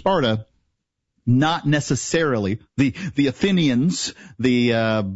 Sparta, not necessarily the Athenians, the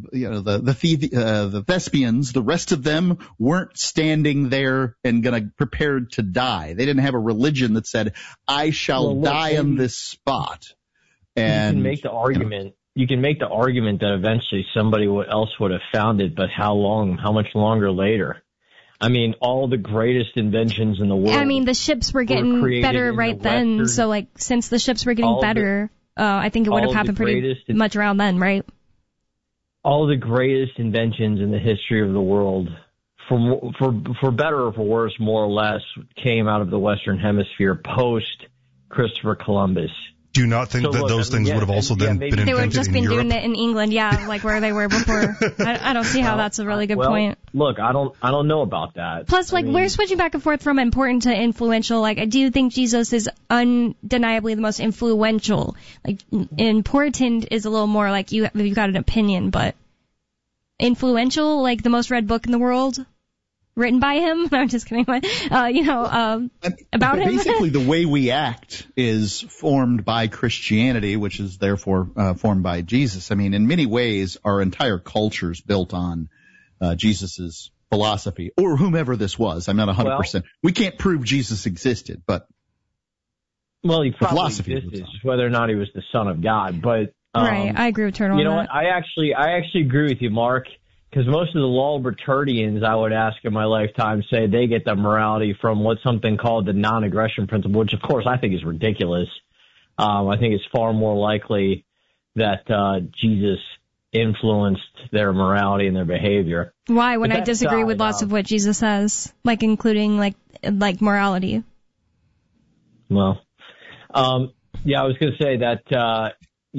Thespians, the rest of them weren't standing there and prepared to die. They didn't have a religion that said, I shall die on this spot. And you can make the argument. You can make the argument that eventually somebody else would have found it, but how much longer later? I mean, all the greatest inventions in the world. I mean, the ships were getting better right then. So, like, since the ships were getting better, I think it would have happened pretty much around then, right? All the greatest inventions in the history of the world, for better or for worse, more or less, came out of the Western Hemisphere post Christopher Columbus. Do you not think that those things would have also then been invented in Europe? They would have just been doing it in England, like where they were before. I don't see how that's a really good point. Look, I don't know about that. Plus, we're switching back and forth from important to influential. Like, I do think Jesus is undeniably the most influential. Like, important is a little more like you've got an opinion, but influential, like the most read book in the world, written by him. I'm just kidding. About him. Basically, the way we act is formed by Christianity, which is therefore formed by Jesus. I mean, in many ways, our entire culture is built on Jesus's philosophy, or whomever this was. I'm not 100%. We can't prove Jesus existed, but he probably existed, whether or not he was the Son of God. But right, I agree with Turtle. You know what? I actually agree with you, Mark. Because most of the Walbertardians, I would ask in my lifetime, say they get their morality from what's something called the non-aggression principle, which, of course, I think is ridiculous. I think it's far more likely that Jesus influenced their morality and their behavior. Why? When I disagree with lots of what Jesus says, like including like morality. Well, I was going to say that,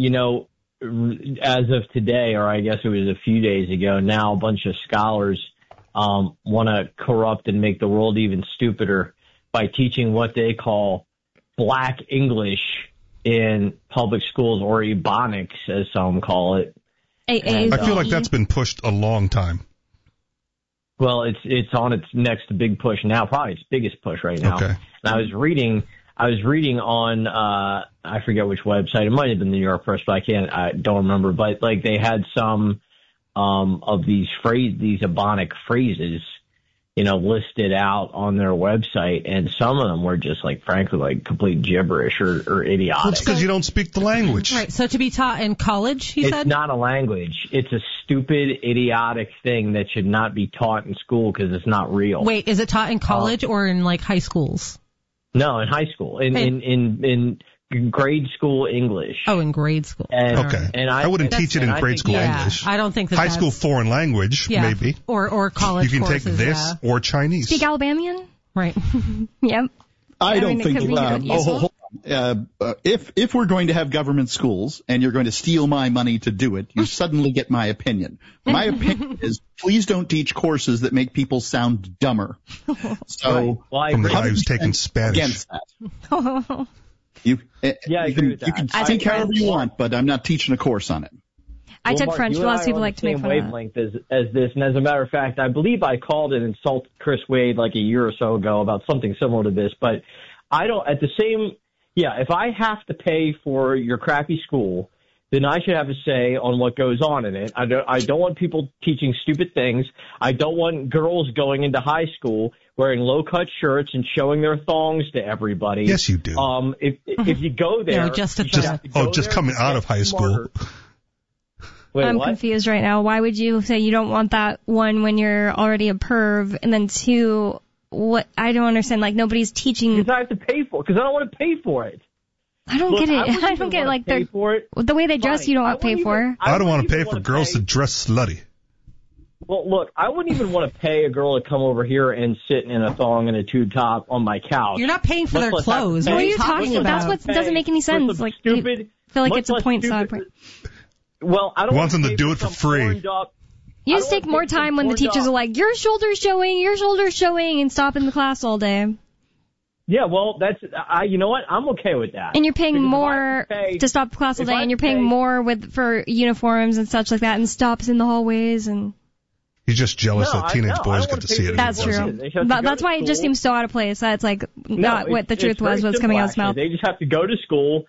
as of today, or I guess it was a few days ago now, a bunch of scholars want to corrupt and make the world even stupider by teaching what they call Black English in public schools, or Ebonics, as some call it. I feel like that's been pushed a long time. Well, it's on its next big push now, probably its biggest push right now. Okay. And I was reading on, I forget which website. It might have been the New York Press, but I don't remember. But like they had some, of these Ebonic phrases, listed out on their website. And some of them were just frankly, complete gibberish or idiotic. Well, it's because you don't speak the language. Right. So to be taught in college, you said? It's not a language. It's a stupid, idiotic thing that should not be taught in school because it's not real. Wait, is it taught in college or in high schools? No, in high school, in grade school English. Oh, in grade school. Okay. And I wouldn't teach it in grade school English. I don't think high school foreign language, maybe. Or college. You can courses, take this or Chinese. Speak Alabamian? Right. Yep. I don't think. Hold on. If we're going to have government schools and you're going to steal my money to do it, you suddenly get my opinion. My opinion is, please don't teach courses that make people sound dumber. So, from the guy who's taking Spanish. Against that. You agree with that. You can think however you want, but I'm not teaching a course on it. I took French. Lots of people like to make fun of that. Wavelength as this, and as a matter of fact, I believe I called and insulted Chris Wade a year or so ago about something similar to this. But I don't. At the same, if I have to pay for your crappy school, then I should have a say on what goes on in it. I don't want people teaching stupid things. I don't want girls going into high school wearing low-cut shirts and showing their thongs to everybody. Yes, you do. If you go there, just coming out of high school. Wait, I'm confused right now. Why would you say you don't want that, one, when you're already a perv, and then two, what? I don't understand. Nobody's teaching. Because I have to pay for it. Because I don't want to pay for it. I don't get it. I don't get the way they dress. You don't want to pay for. I don't want to pay for girls to dress slutty. Well, look, I wouldn't even want to pay a girl to come over here and sit in a thong and a tube top on my couch. You're not paying for their clothes. What are you talking about? That's what doesn't make any sense. Stupid. I feel like it's a point side point. Well, I don't want them to do it for free. You just take more time when the teachers are like, your shoulder's showing, and stop in the class all day. Yeah, well, you know what? I'm okay with that. And you're paying more to stop class all day, and you're paying more for uniforms and such like that, and stops in the hallways and. He's just jealous that teenage boys get to see it. That's true. That's why it just seems so out of place. That's not what the truth was, what's coming out of his mouth. They just have to go to school,